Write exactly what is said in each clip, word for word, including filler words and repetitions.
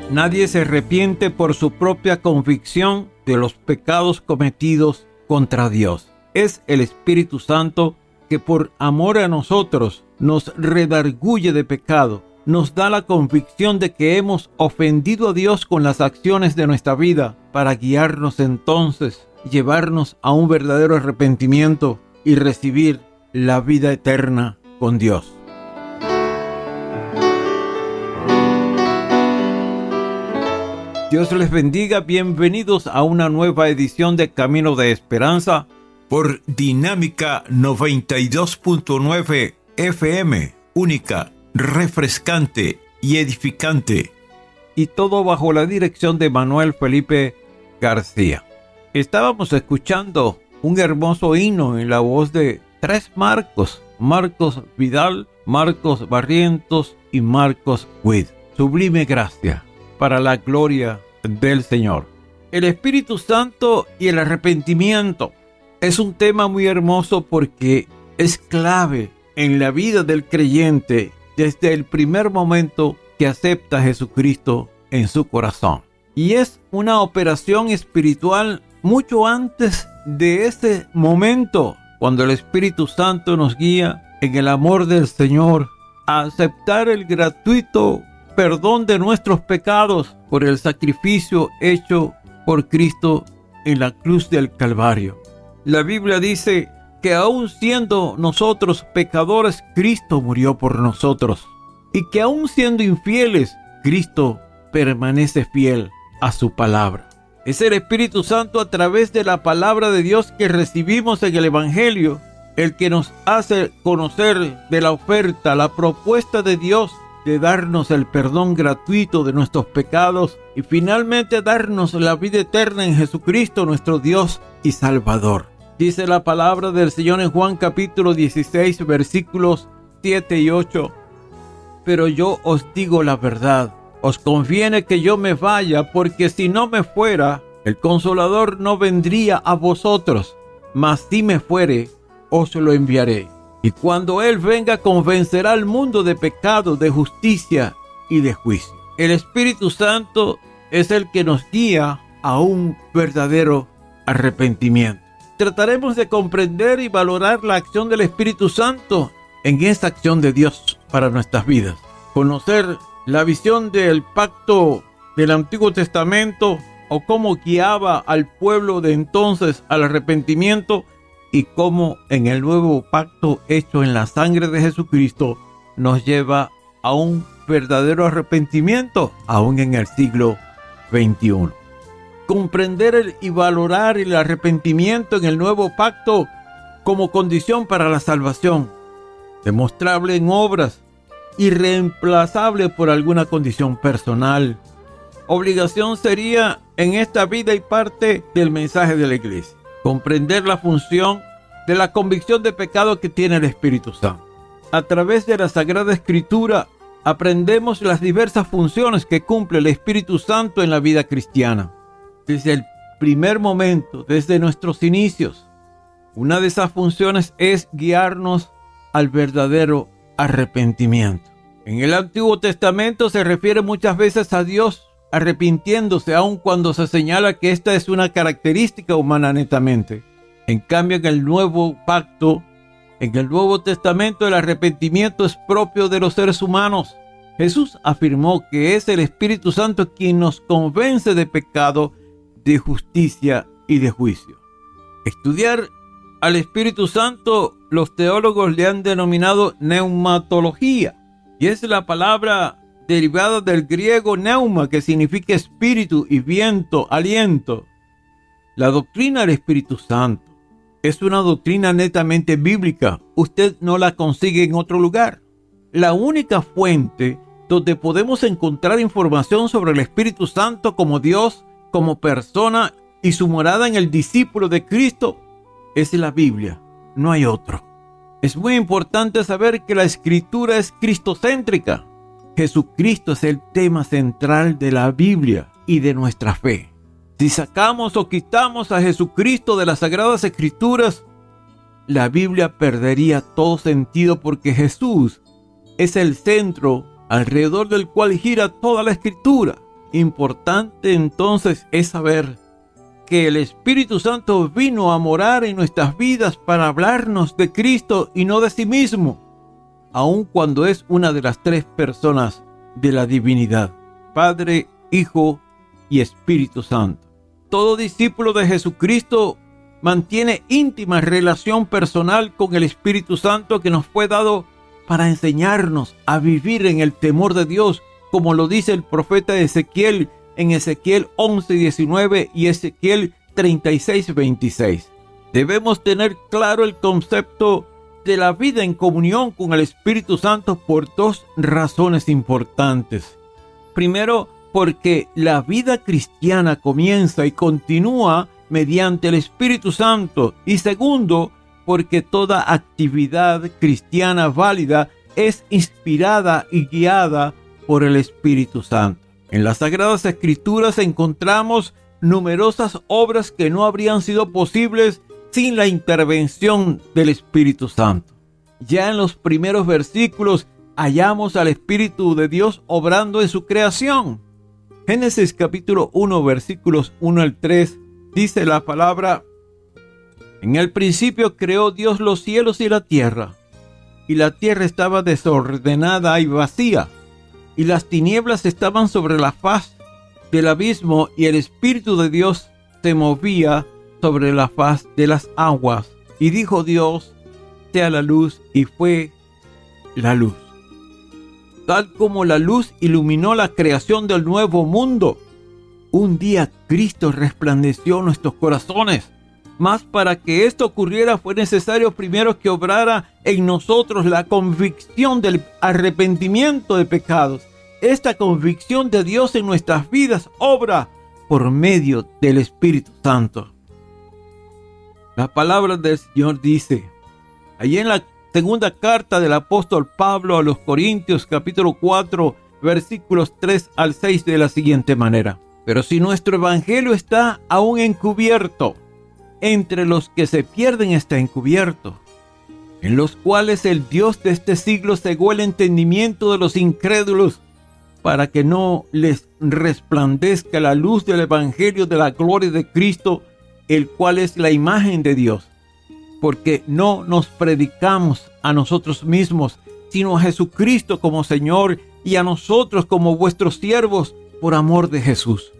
Nadie se arrepiente por su propia convicción de los pecados cometidos contra Dios. Es el Espíritu Santo que por amor a nosotros nos redarguye de pecado, nos da la convicción de que hemos ofendido a Dios con las acciones de nuestra vida, para guiarnos entonces, llevarnos a un verdadero arrepentimiento y recibir la vida eterna con Dios. Dios les bendiga, bienvenidos a una nueva edición de Camino de Esperanza por Dinámica noventa y dos punto nueve F M, única, refrescante y edificante. Y todo bajo la dirección de Manuel Felipe García. Estábamos escuchando un hermoso himno en la voz de tres Marcos, Marcos Vidal, Marcos Barrientos y Marcos Witt. Sublime gracia para la gloria del Señor. El Espíritu Santo y el arrepentimiento es un tema muy hermoso porque es clave en la vida del creyente desde el primer momento que acepta a Jesucristo en su corazón. Y es una operación espiritual mucho antes de ese momento, cuando el Espíritu Santo nos guía en el amor del Señor a aceptar el gratuito perdón de nuestros pecados por el sacrificio hecho por Cristo en la cruz del Calvario. La Biblia dice que aun siendo nosotros pecadores, Cristo murió por nosotros, y que aun siendo infieles, Cristo permanece fiel a su palabra. Es el Espíritu Santo, a través de la palabra de Dios que recibimos en el Evangelio, el que nos hace conocer de la oferta, la propuesta de Dios de darnos el perdón gratuito de nuestros pecados y finalmente darnos la vida eterna en Jesucristo, nuestro Dios y Salvador. Dice la palabra del Señor en Juan capítulo dieciséis, versículos siete y ocho. Pero yo os digo la verdad, os conviene que yo me vaya, porque si no me fuera, el Consolador no vendría a vosotros, mas si me fuere, os lo enviaré. Y cuando Él venga, convencerá al mundo de pecado, de justicia y de juicio. El Espíritu Santo es el que nos guía a un verdadero arrepentimiento. Trataremos de comprender y valorar la acción del Espíritu Santo en esta acción de Dios para nuestras vidas. Conocer la visión del pacto del Antiguo Testamento, o cómo guiaba al pueblo de entonces al arrepentimiento, y cómo en el nuevo pacto hecho en la sangre de Jesucristo nos lleva a un verdadero arrepentimiento aún en el siglo veintiuno. Comprender el, y valorar el arrepentimiento en el nuevo pacto como condición para la salvación, demostrable en obras, irreemplazable por alguna condición personal. Obligación sería en esta vida y parte del mensaje de la iglesia. Comprender la función de la convicción de pecado que tiene el Espíritu Santo. A través de la Sagrada Escritura aprendemos las diversas funciones que cumple el Espíritu Santo en la vida cristiana. Desde el primer momento, desde nuestros inicios, una de esas funciones es guiarnos al verdadero arrepentimiento. En el Antiguo Testamento se refiere muchas veces a Dios arrepintiéndose, aun cuando se señala que esta es una característica humana netamente. En cambio, en el Nuevo Pacto, en el Nuevo Testamento, el arrepentimiento es propio de los seres humanos. Jesús afirmó que es el Espíritu Santo quien nos convence de pecado, de justicia y de juicio. Estudiar al Espíritu Santo, los teólogos le han denominado neumatología, y es la palabra derivada del griego neuma, que significa espíritu, y viento, aliento. La doctrina del Espíritu Santo es una doctrina netamente bíblica. Usted no la consigue en otro lugar. La única fuente donde podemos encontrar información sobre el Espíritu Santo como Dios, como persona y su morada en el discípulo de Cristo es la Biblia. No hay otro. Es muy importante saber que la Escritura es cristocéntrica. Jesucristo es el tema central de la Biblia y de nuestra fe. Si sacamos o quitamos a Jesucristo de las Sagradas Escrituras, la Biblia perdería todo sentido, porque Jesús es el centro alrededor del cual gira toda la Escritura. Importante entonces es saber que el Espíritu Santo vino a morar en nuestras vidas para hablarnos de Cristo y no de sí mismo, aun cuando es una de las tres personas de la divinidad: Padre, Hijo y Espíritu Santo. Todo discípulo de Jesucristo mantiene íntima relación personal con el Espíritu Santo, que nos fue dado para enseñarnos a vivir en el temor de Dios, como lo dice el profeta Ezequiel en Ezequiel once diecinueve y Ezequiel treinta y seis veintiséis. Debemos tener claro el concepto de la vida en comunión con el Espíritu Santo por dos razones importantes. Primero, porque la vida cristiana comienza y continúa mediante el Espíritu Santo. Y segundo, porque toda actividad cristiana válida es inspirada y guiada por el Espíritu Santo. En las Sagradas Escrituras encontramos numerosas obras que no habrían sido posibles sin la intervención del Espíritu Santo. Ya en los primeros versículos hallamos al Espíritu de Dios obrando en su creación. Génesis capítulo uno, versículos uno al tres, dice la palabra: en el principio creó Dios los cielos y la tierra, y la tierra estaba desordenada y vacía, y las tinieblas estaban sobre la faz del abismo, y el Espíritu de Dios se movía sobre la faz de las aguas. Y dijo Dios: sea la luz, y fue la luz. Tal como la luz iluminó la creación del nuevo mundo, un día Cristo resplandeció nuestros corazones. Mas para que esto ocurriera fue necesario primero que obrara en nosotros la convicción del arrepentimiento de pecados. Esta convicción de Dios en nuestras vidas obra por medio del Espíritu Santo. La palabra del Señor dice, allí en la segunda carta del apóstol Pablo a los Corintios, capítulo cuatro, versículos tres al seis, de la siguiente manera: pero si nuestro evangelio está aún encubierto, entre los que se pierden está encubierto, en los cuales el Dios de este siglo cegó el entendimiento de los incrédulos, para que no les resplandezca la luz del evangelio de la gloria de Cristo, el cual es la imagen de Dios. Porque no nos predicamos a nosotros mismos, sino a Jesucristo como Señor, y a nosotros como vuestros siervos por amor de Jesús.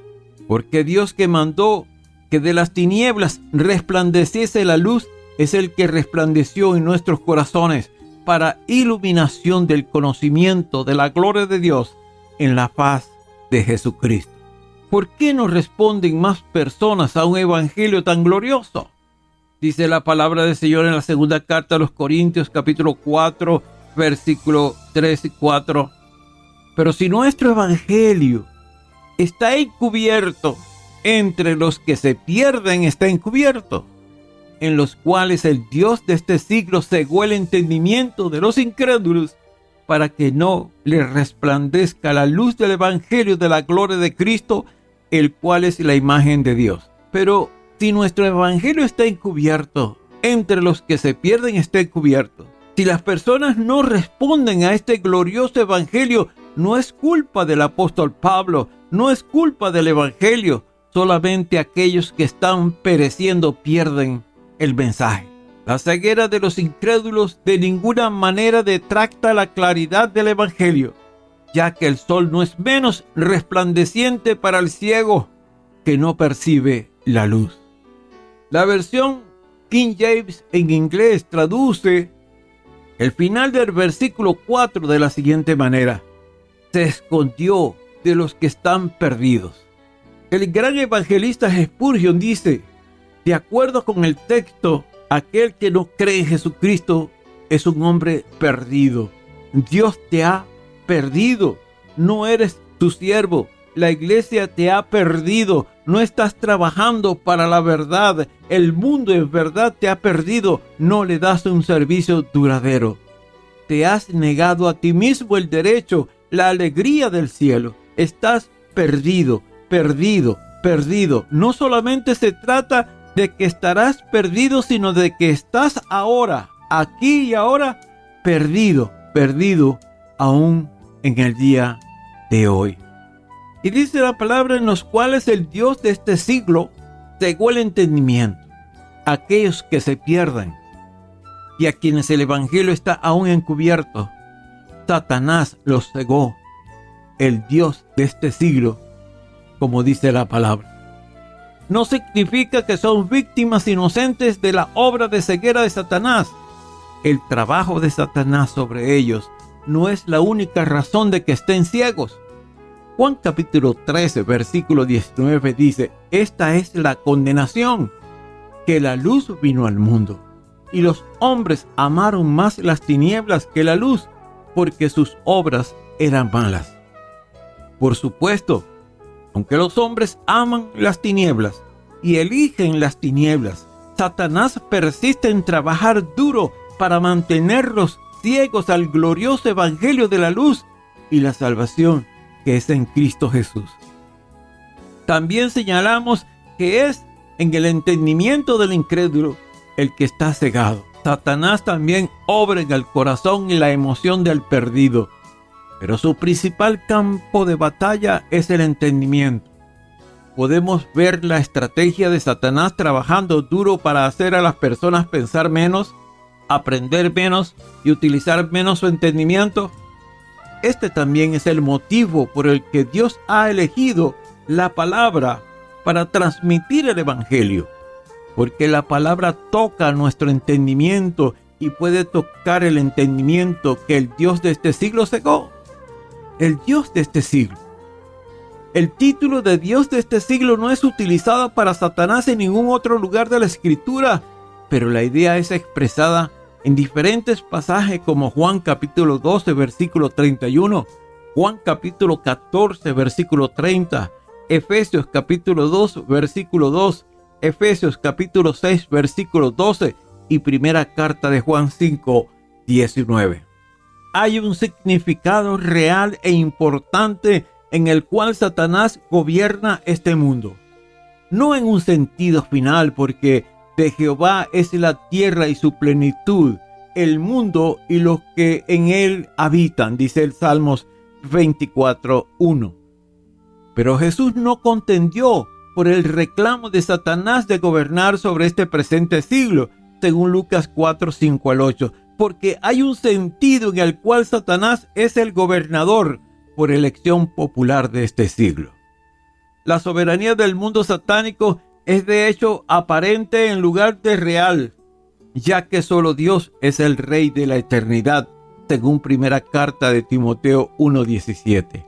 Porque Dios, que mandó que de las tinieblas resplandeciese la luz, es el que resplandeció en nuestros corazones para iluminación del conocimiento de la gloria de Dios en la faz de Jesucristo. ¿Por qué no responden más personas a un evangelio tan glorioso? Dice la palabra del Señor en la segunda carta a los Corintios, capítulo cuatro, versículo tres y cuatro. Pero si nuestro evangelio está encubierto, entre los que se pierden está encubierto, en los cuales el Dios de este siglo cegó el entendimiento de los incrédulos, para que no les resplandezca la luz del evangelio de la gloria de Cristo, el cual es la imagen de Dios. Pero si nuestro evangelio está encubierto, entre los que se pierden está encubierto, si las personas no responden a este glorioso evangelio, no es culpa del apóstol Pablo, no es culpa del evangelio. Solamente aquellos que están pereciendo pierden el mensaje. La ceguera de los incrédulos de ninguna manera detracta la claridad del evangelio, ya que el sol no es menos resplandeciente para el ciego que no percibe la luz. La versión King James en inglés traduce el final del versículo cuatro de la siguiente manera: se escondió de los que están perdidos. El gran evangelista Spurgeon dice, de acuerdo con el texto, aquel que no cree en Jesucristo es un hombre perdido. Dios te ha perdido. No eres tu siervo. La iglesia te ha perdido. No estás trabajando para la verdad. El mundo en verdad te ha perdido. No le das un servicio duradero. Te has negado a ti mismo el derecho, la alegría del cielo. Estás perdido. Perdido, perdido. No solamente se trata de que estarás perdido, sino de que estás ahora, aquí y ahora, perdido, perdido, aún en el día de hoy. Y dice la palabra en los cuales el Dios de este siglo cegó el entendimiento a aquellos que se pierden y a quienes el evangelio está aún encubierto. Satanás los cegó, el Dios de este siglo, como dice la palabra. No significa que son víctimas inocentes de la obra de ceguera de Satanás. El trabajo de Satanás sobre ellos no es la única razón de que estén ciegos. Juan capítulo trece, versículo diecinueve dice: esta es la condenación, que la luz vino al mundo, y los hombres amaron más las tinieblas que la luz, porque sus obras eran malas. Por supuesto, aunque los hombres aman las tinieblas y eligen las tinieblas, Satanás persiste en trabajar duro para mantenerlos ciegos al glorioso evangelio de la luz y la salvación que es en Cristo Jesús. También señalamos que es en el entendimiento del incrédulo el que está cegado. Satanás también obra en el corazón y la emoción del perdido, pero su principal campo de batalla es el entendimiento. Podemos ver la estrategia de Satanás trabajando duro para hacer a las personas pensar menos, aprender menos y utilizar menos su entendimiento. Este también es el motivo por el que Dios ha elegido la palabra para transmitir el evangelio, porque la palabra toca nuestro entendimiento y puede tocar el entendimiento que el Dios de este siglo cegó. El Dios de este siglo. El título de Dios de este siglo no es utilizado para Satanás en ningún otro lugar de la Escritura, pero la idea es expresada en diferentes pasajes como Juan capítulo doce, versículo treinta y uno, Juan capítulo catorce, versículo treinta, Efesios capítulo dos, versículo dos, Efesios capítulo seis, versículo doce y primera carta de Juan cinco, diecinueve. Hay un significado real e importante en el cual Satanás gobierna este mundo. No en un sentido final, porque de Jehová es la tierra y su plenitud, el mundo y los que en él habitan, dice el Salmos veinticuatro, uno. Pero Jesús no contendió por el reclamo de Satanás de gobernar sobre este presente siglo, según Lucas cuatro, cinco al ocho, porque hay un sentido en el cual Satanás es el gobernador por elección popular de este siglo. La soberanía del mundo satánico es de hecho aparente en lugar de real, ya que solo Dios es el Rey de la eternidad, según primera carta de Timoteo uno, diecisiete.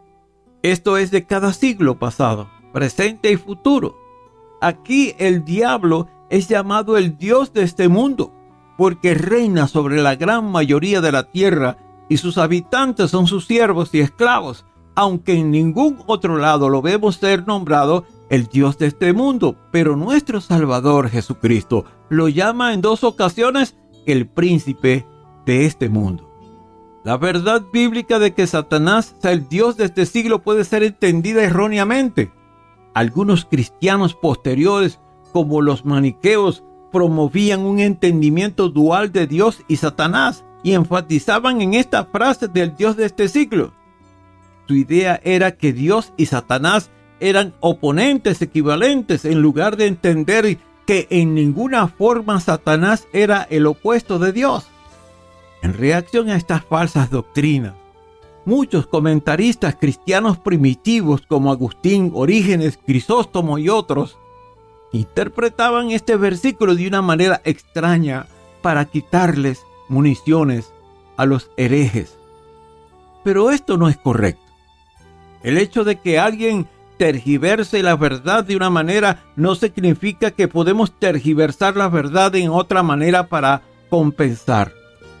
Esto es de cada siglo pasado, presente y futuro. Aquí el diablo es llamado el Dios de este mundo, porque reina sobre la gran mayoría de la tierra y sus habitantes son sus siervos y esclavos, aunque en ningún otro lado lo vemos ser nombrado el Dios de este mundo, pero nuestro Salvador Jesucristo lo llama en dos ocasiones el príncipe de este mundo. La verdad bíblica de que Satanás sea el Dios de este siglo puede ser entendida erróneamente. Algunos cristianos posteriores, como los maniqueos, promovían un entendimiento dual de Dios y Satanás y enfatizaban en esta frase del Dios de este siglo. Su idea era que Dios y Satanás eran oponentes equivalentes, en lugar de entender que en ninguna forma Satanás era el opuesto de Dios. En reacción a estas falsas doctrinas, muchos comentaristas cristianos primitivos como Agustín, Orígenes, Crisóstomo y otros interpretaban este versículo de una manera extraña para quitarles municiones a los herejes. Pero esto no es correcto. El hecho de que alguien tergiverse la verdad de una manera no significa que podemos tergiversar la verdad en otra manera para compensar.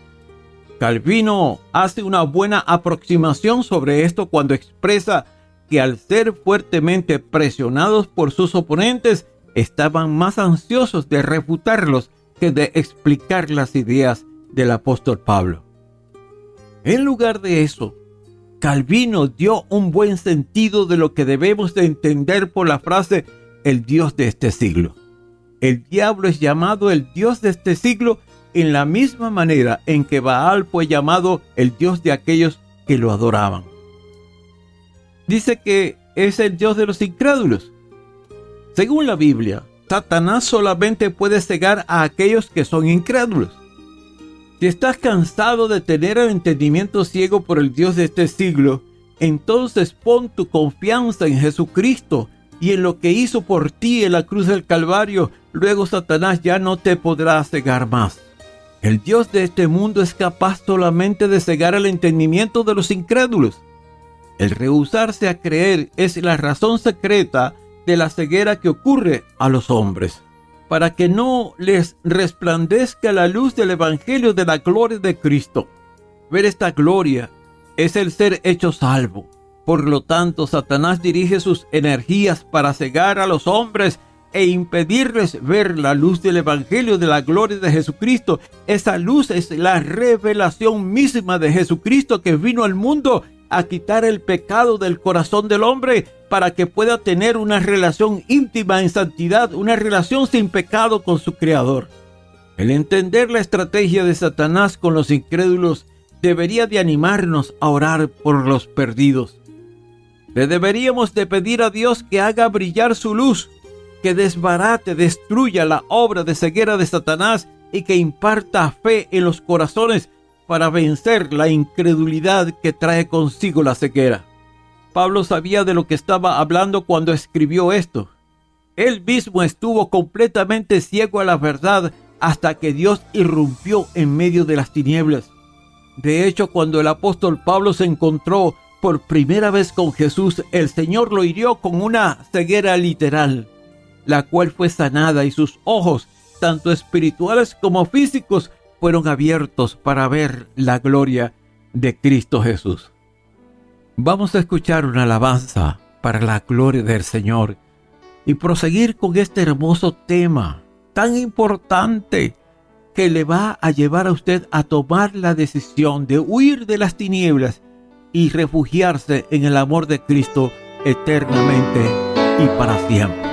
Calvino hace una buena aproximación sobre esto cuando expresa que al ser fuertemente presionados por sus oponentes, estaban más ansiosos de refutarlos que de explicar las ideas del apóstol Pablo. En lugar de eso, Calvino dio un buen sentido de lo que debemos de entender por la frase el Dios de este siglo. El diablo es llamado el Dios de este siglo en la misma manera en que Baal fue llamado el Dios de aquellos que lo adoraban. Dice que es el Dios de los incrédulos. Según la Biblia, Satanás solamente puede cegar a aquellos que son incrédulos. Si estás cansado de tener el entendimiento ciego por el Dios de este siglo, entonces pon tu confianza en Jesucristo y en lo que hizo por ti en la cruz del Calvario. Luego Satanás ya no te podrá cegar más. El Dios de este mundo es capaz solamente de cegar el entendimiento de los incrédulos. El rehusarse a creer es la razón secreta de la ceguera que ocurre a los hombres, para que no les resplandezca la luz del Evangelio de la gloria de Cristo. Ver esta gloria es el ser hecho salvo. Por lo tanto, Satanás dirige sus energías para cegar a los hombres e impedirles ver la luz del Evangelio de la gloria de Jesucristo. Esa luz es la revelación misma de Jesucristo, que vino al mundo a quitar el pecado del corazón del hombre para que pueda tener una relación íntima en santidad, una relación sin pecado con su Creador. El entender la estrategia de Satanás con los incrédulos debería de animarnos a orar por los perdidos. Le deberíamos de pedir a Dios que haga brillar su luz, que desbarate, destruya la obra de ceguera de Satanás y que imparta fe en los corazones para vencer la incredulidad que trae consigo la ceguera. Pablo sabía de lo que estaba hablando cuando escribió esto. Él mismo estuvo completamente ciego a la verdad hasta que Dios irrumpió en medio de las tinieblas. De hecho, cuando el apóstol Pablo se encontró por primera vez con Jesús, el Señor lo hirió con una ceguera literal, la cual fue sanada, y sus ojos, tanto espirituales como físicos, fueron abiertos para ver la gloria de Cristo Jesús. Vamos a escuchar una alabanza para la gloria del Señor y proseguir con este hermoso tema tan importante que le va a llevar a usted a tomar la decisión de huir de las tinieblas y refugiarse en el amor de Cristo eternamente y para siempre.